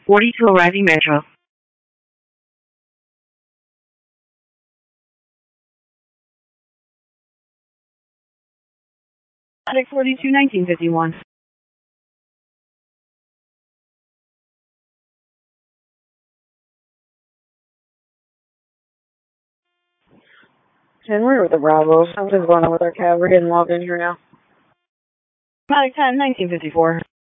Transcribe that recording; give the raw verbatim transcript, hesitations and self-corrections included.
forty-two arriving Metro. Attic forty-two, nineteen fifty-one. ten, we're with the Bravo. Something's going on with our cab. We're getting logged in here now. Attic ten, nineteen fifty-four.